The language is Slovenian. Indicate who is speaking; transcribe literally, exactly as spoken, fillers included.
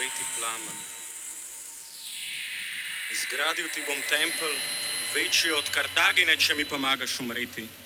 Speaker 1: sveti plamen. Izgradil ti bom tempelj, večji od Kartagine, če mi pomagaš umreti.